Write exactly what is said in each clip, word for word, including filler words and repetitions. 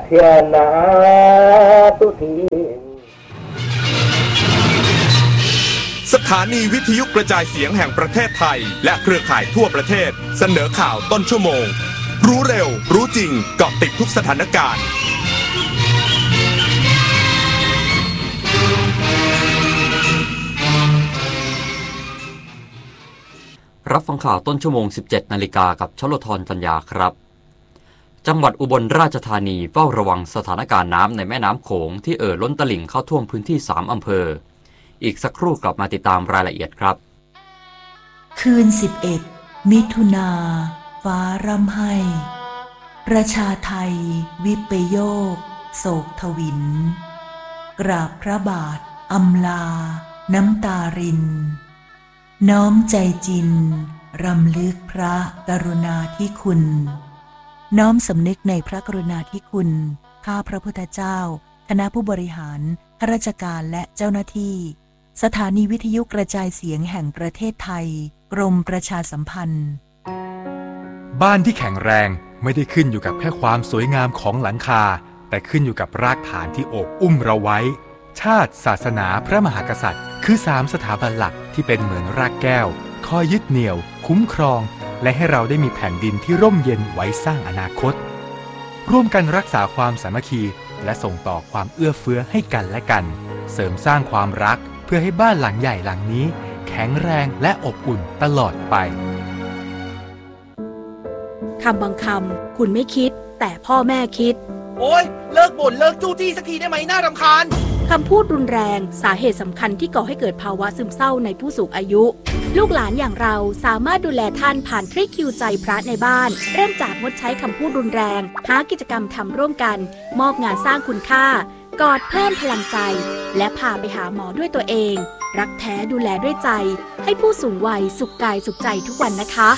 ยนาตุทีสถานีวิทยุกระจายเสียงแห่งประเทศไทยและเครือข่ายทั่วประเทศเสนอข่าวต้นชั่วโมงรู้เร็วรู้จริงเกาะติดทุกสถานการณ์รับฟังข่าวต้นชั่วโมง สิบเจ็ดนาฬิกากับชลธร จัญญาครับจังหวัดอุบลราชธานีเฝ้าระวังสถานการณ์น้ำในแม่น้ำโขงที่เอ่อล้นตลิ่งเข้าท่วมพื้นที่สามอำเภออีกสักครู่กลับมาติดตามรายละเอียดครับคืนสิบเอ็ดมิถุนาฟ้าร่ำไห้ประชาไทยวิปโยคโศกทวินกราบพระบาทอำลาน้ำตารินน้อมใจจินรำลึกพระกรุณาธิคุณน้อมสำนึกในพระกรุณาธิคุณข้าพระพุทธเจ้าคณะผู้บริหารข้าราชการและเจ้าหน้าที่สถานีวิทยุกระจายเสียงแห่งประเทศไทยกรมประชาสัมพันธ์บ้านที่แข็งแรงไม่ได้ขึ้นอยู่กับแค่ความสวยงามของหลังคาแต่ขึ้นอยู่กับรากฐานที่โอบอุ้มเราไว้ชาติศาสนาพระมหากษัตริย์คือสามสถาบันหลักที่เป็นเหมือนรากแก้วคอยยึดเหนี่ยวคุ้มครองและให้เราได้มีแผ่นดินที่ร่มเย็นไว้สร้างอนาคตร่วมกันรักษาความสามัคคีและส่งต่อความเอื้อเฟื้อให้กันและกันเสริมสร้างความรักเพื่อให้บ้านหลังใหญ่หลังนี้แข็งแรงและอบอุ่นตลอดไปคำบางคำคุณไม่คิดแต่พ่อแม่คิดโอ๊ยเลิกบ่นเลิกจู้จี้สักทีได้ไหมน่ารำคาญคำพูดรุนแรงสาเหตุสำคัญที่ก่อให้เกิดภาวะซึมเศร้าในผู้สูงอายุลูกหลานอย่างเราสามารถดูแลท่านผ่านทริคคิวใจพระในบ้านเริ่มจากงดใช้คำพูดรุนแรงหากิจกรรมทำร่วมกันมอบงานสร้างคุณค่ากอดเพิ่มพลังใจและพาไปหาหมอด้วยตัวเองรักแท้ดูแลด้วยใจให้ผู้สูงวัยสุขกายสุขใจทุกวันนะคะ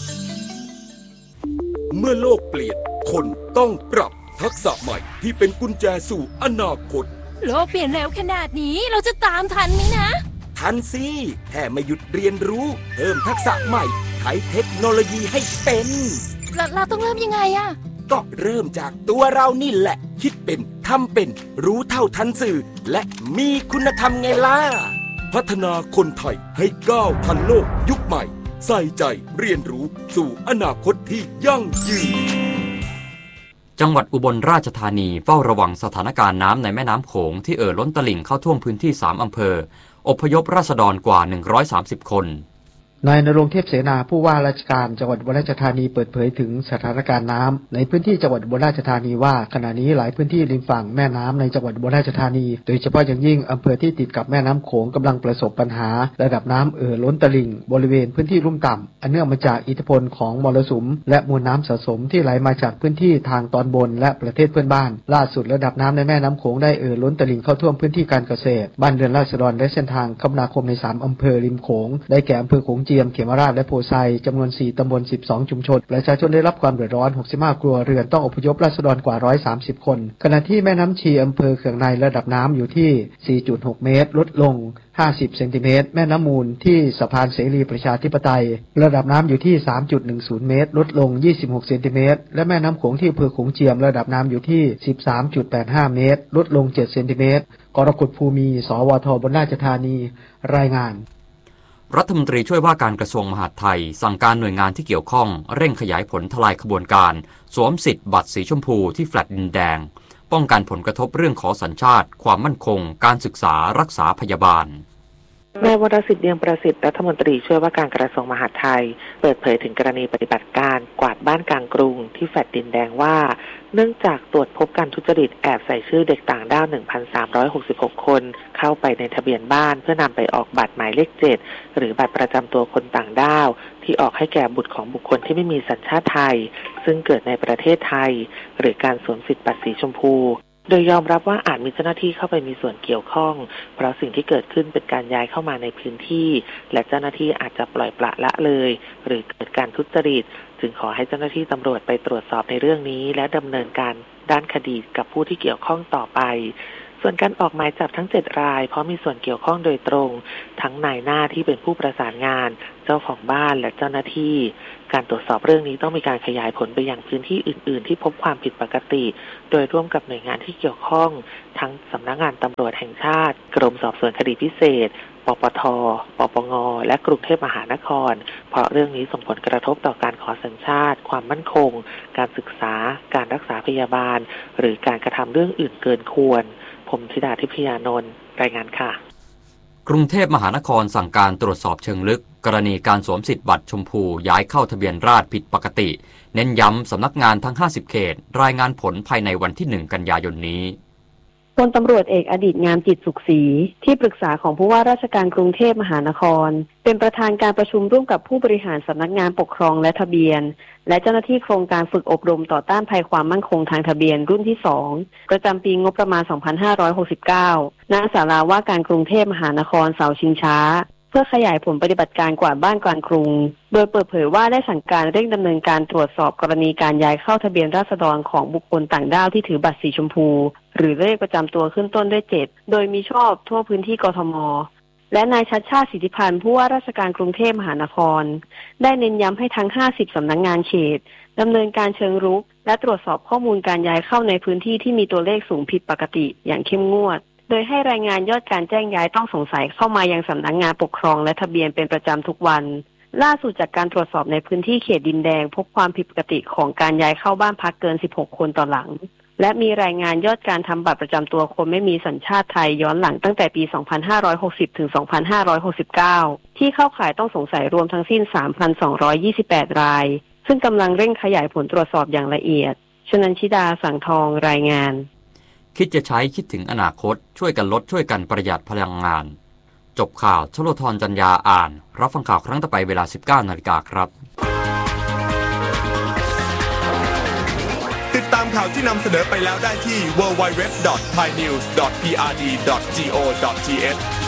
เมื่อโลกเปลี่ยนคนต้องปรับทักษะใหม่ที่เป็นกุญแจสู่อนาคตโลกเปลี่ยนเร็วขนาดนี้เราจะตามทันไหมนะทันสิแค่ไม่หยุดเรียนรู้เพิ่มทักษะใหม่ใช้เทคโนโลยีให้เป็นเราเราต้องเริ่มยังไงอะก็เริ่มจากตัวเรานี่แหละคิดเป็นทำเป็นรู้เท่าทันสื่อและมีคุณธรรมไงล่ะพัฒนาคนไทยให้ก้าวทันโลกยุคใหม่ใส่ใจเรียนรู้สู่อนาคตที่ยั่งยืนจังหวัดอุบลราชธานีเฝ้าระวังสถานการณ์น้ำในแม่น้ำโขงที่เอ่อล้นตลิ่งเข้าท่วมพื้นที่สามอำเภออพยพราษฎรกว่าหนึ่งร้อยสามสิบคนนายณรงค์เทพเสนาผู้ว่าราชการจังหวัดอุบลราชธานีเปิดเผยถึงสถานการณ์น้ำในพื้นที่จังหวัดอุบลราชธานีว่าขณะนี้หลายพื้นที่ริมฝั่งแม่น้ำในจังหวัดอุบลราชธานีโดยเฉพาะอย่างยิ่งอำเภอที่ติดกับแม่น้ำโขงกำลังประสบปัญหาระดับน้ำเอ่อล้นตลิ่งบริเวณพื้นที่ลุ่มต่ำอันเนื่องมาจากอิทธิพลของมรสุมและมวลน้ำสะสมที่ไหลมาจากพื้นที่ทางตอนบนและประเทศเพื่อนบ้านล่าสุดระดับน้ำในแม่น้ำโขงได้เอ่อล้นตลิ่งเข้าท่วมพื้นที่การเกษตรบ้านเรือนราษฎรและเส้นทางคมนาคมในสามอำเภอริมโขงได้แก่อำเภอโขงเจียมเขมราชและโพไซจำนวนสี่ตำบลสิบสองชุมชนประชาชนได้รับความเดือดร้อนหกสิบห้าครัวเรือนต้องอพยพราษฎรกว่าหนึ่งร้อยสามสิบคนขณะที่แม่น้ำชีอำเภอเขื่องในระดับน้ำอยู่ที่ สี่จุดหก เมตรลดลงห้าสิบเซนติเมตรแม่น้ำมูลที่สะพานเสรีประชาธิปไตยระดับน้ำอยู่ที่ สามจุดหนึ่งศูนย์ เมตรลดลงยี่สิบหกเซนติเมตรและแม่น้ำโขงที่อำเภอโขงเจียมระดับน้ำอยู่ที่ สิบสามจุดแปดห้า เมตรลดลงเจ็ดเซนติเมตรกรกฎภูมิสวทอุบลราชธานีรายงานรัฐมนตรีช่วยว่าการกระทรวงมหาดไทยสั่งการหน่วยงานที่เกี่ยวข้องเร่งขยายผลทลายขบวนการสวมสิทธิ์บัตรสีชมพูที่แฟลตดินแดงป้องกันผลกระทบเรื่องขอสัญชาติความมั่นคงการศึกษารักษาพยาบาลนายวรสิทธิ์เดียงประสิทธิ์รัฐมนตรีช่วยว่าการกระทรวงมหาดไทยเปิดเผยถึงกรณีปฏิบัติการกวาดบ้านกลางกรุงที่แฟลตดินแดงว่าเนื่องจากตรวจพบการทุจริตแอบใส่ชื่อเด็กต่างด้าว หนึ่งพันสามร้อยหกสิบหก คนเข้าไปในทะเบียนบ้านเพื่อนำไปออกบัตรหมายเลขเจ็ดหรือบัตรประจำตัวคนต่างด้าวที่ออกให้แก่บุตรของบุคคลที่ไม่มีสัญชาติไทยซึ่งเกิดในประเทศไทยหรือการสวมสิทธิ์บัตรสีชมพูโดยยอมรับว่าอาจมีเจ้าหน้าที่เข้าไปมีส่วนเกี่ยวข้องเพราะสิ่งที่เกิดขึ้นเป็นการย้ายเข้ามาในพื้นที่และเจ้าหน้าที่อาจจะปล่อยปละละเลยหรือเกิดการทุจริตจึงขอให้เจ้าหน้าที่ตำรวจไปตรวจสอบในเรื่องนี้และดำเนินการด้านคดีกับผู้ที่เกี่ยวข้องต่อไปส่วนการออกหมายจับทั้งเจ็ดรายเพราะมีส่วนเกี่ยวข้องโดยตรงทั้งนายหน้าที่เป็นผู้ประสานงานเจ้าของบ้านและเจ้าหน้าที่การตรวจสอบเรื่องนี้ต้องมีการขยายผลไปยังพื้นที่อื่นๆที่พบความผิดปกติโดยร่วมกับหน่วยงานที่เกี่ยวข้องทั้งสำนักงานตำรวจแห่งชาติกรมสอบสวนคดีพิเศษปปท ปปง และกรุงเทพมหานครเพราะเรื่องนี้ส่งผลกระทบต่อการขอสัญชาติความมั่นคงการศึกษาการรักษาพยาบาลหรือการกระทำเรื่องอื่นเกินควรผมธิดาทิพยานนท์รายงานค่ะกรุงเทพมหานครสั่งการตรวจสอบเชิงลึกกรณีการสวมสิทธิ์บัตรชมพูย้ายเข้าทะเบียนราษฎรผิดปกติเน้นย้ำสำนักงานทั้งห้าสิบเขตรายงานผลภายในวันที่หนึ่งกันยายนนี้พลตำรวจเอกอดีตงามจิตสุขศรีที่ปรึกษาของผู้ว่าราชการกรุงเทพมหานครเป็นประธานการประชุมร่วมกับผู้บริหารสำนักงานปกครองและทะเบียนและเจ้าหน้าที่โครงการฝึกอบรมต่อต้านภัยความมั่นคงทางทะเบียนรุ่นที่สองประจำปีงบประมาณสองพันห้าร้อยหกสิบเก้าณศาลาว่าการกรุงเทพมหานครเสาชิงช้าเพื่อขยายผลปฏิบัติการกวาดบ้านกลางกรุงโดยเปิดเผยว่าได้สั่งการเร่งดำเนินการตรวจสอบกรณีการย้ายเข้าทะเบียนราษฎรของบุคคลต่างด้าวที่ถือบัตรสีชมพูหรือเลขประจำตัวขึ้นต้นด้วยเจ็ดโดยมีชอบทั่วพื้นที่กทมและนายชัชชาติสิทธิพันธ์ผู้ว่าราชการกรุงเทพมหานครได้เน้นย้ำให้ทั้งห้าสิบสำนักงานเขตดำเนินการเชิงรุกและตรวจสอบข้อมูลการย้ายเข้าในพื้นที่ที่มีตัวเลขสูงผิดปกติอย่างเข้มงวดโดยให้รายงานยอดการแจ้งย้ายต้องสงสัยเข้ามายังสำนักงานปกครองและทะเบียนเป็นประจำทุกวันล่าสุดจากการตรวจสอบในพื้นที่เขตดินแดงพบความผิดปกติของการย้ายเข้าบ้านพักเกินสิบหกคนต่อหลังและมีรายงานยอดการทำบัตรประจำตัวคนไม่มีสัญชาติไทยย้อนหลังตั้งแต่ปี สองพันห้าร้อยหกสิบ ถึง สองพันห้าร้อยหกสิบเก้า ที่เข้าข่ายต้องสงสัยรวมทั้งสิ้น สามพันสองร้อยยี่สิบแปด รายซึ่งกำลังเร่งขยายผลตรวจสอบอย่างละเอียดชนันชิดาสังทองรายงานคิดจะใช้คิดถึงอนาคตช่วยกันลดช่วยกันประหยัดพลังงานจบข่าวชโลธรจันยาอ่านรับฟังข่าวครั้งต่อไปเวลา สิบเก้านาฬิกา นครับติดตามข่าวที่นำเสนอไปแล้วได้ที่ ดับเบิลยู ดับเบิลยู ดับเบิลยู ดอท ไทยนิวส์ ดอท พี อาร์ ดี ดอท จี โอ ดอท ที เอช